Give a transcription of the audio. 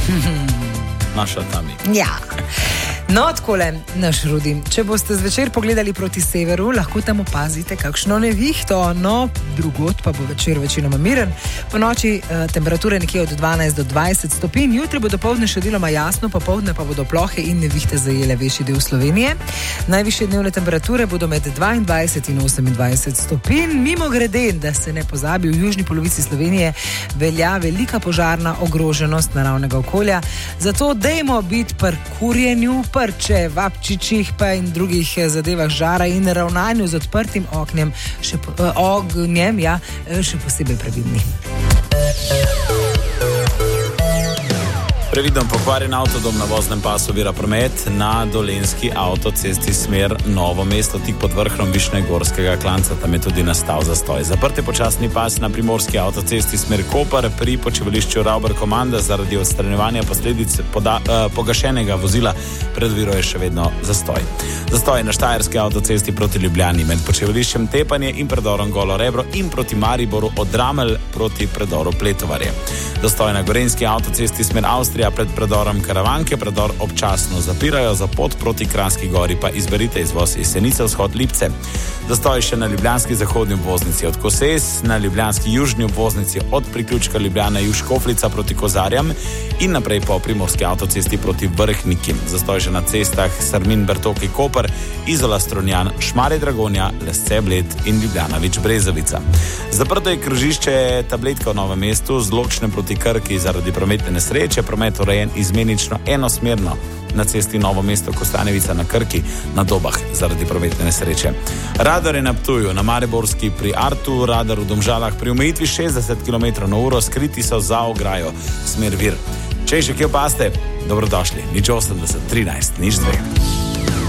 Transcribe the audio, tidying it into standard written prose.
Naša Tami. Ja. No, takole, naš Rudi. Če boste zvečer pogledali proti severu, lahko tam opazite kakšno nevihto, no, drugod pa bo večer večinoma miren. Po noči temperature nekje od 12 do 20 stopinj, jutri bo dopoldne še deloma jasno, popoldne pa bodo plohe in nevihte zajele večji del Slovenije. Najvišje dnevne temperature bodo med 22 in 28 stopinj. Mimo grede, da se ne pozabi, v južni polovici Slovenije velja velika požarna ogroženost naravnega okolja. Zato dejmo biti pri kurjenju, prče, vapčičih pa in drugih zadevah žara in ravnanju z odprtim ognjem, še posebej previdni. Previden pokvarjen avtodom na voznem pasu ovira promet na Dolenjski avtocesti smer Novo mesto, tik pod vrhom Višnjegorskega klanca. Tam je tudi nastal zastoj. Zaprt je počasni pas na Primorski avtocesti smer Koper pri počivališču Rauber-Komanda zaradi odstranjevanja posledic pogašenega vozila. Pred oviro je še vedno zastoj. Zastoj na Štajerski avtocesti proti Ljubljani med počivališčem Tepanje in predorom Golo Rebro in proti Mariboru od Dramelj proti predoru Pletovarje. Zastoj na Gorenjski avtocesti smer Avstrija pred predorom Karavanke, predor občasno zapirajo, za pot proti Kranjski gori pa izberite izvoz Jesenice, vzhod Lipce. Zastoj še na ljubljanski zahodni obvoznici od Koses, na ljubljanski južni obvoznici od priključka Ljubljana Juškoflica proti Kozarjam in naprej po Primorski avtocesti proti Vrhniki. Zastoj še na cestah Sarmin, Bertoki, Koper, Izola, Strunjan, Šmarje, Dragonja, Lesce, Bled in Ljubljana Brezovica. Zaprto je križišče Tabletka v Novem mestu z Ločne proti Krki zaradi prometne nesreče. Promet urejen izmenično enosmerno na cesti Novo mesto Kostanjevica na Krki na Dobah zaradi prometne nesreče. Radar je na Ptuju, na Mariborski pri Artu, radar v Domžalah pri omejitvi 60 km/h, skriti so za ograjo smer Vir. Če še kje opaste, dobrodošli. 080 13 02.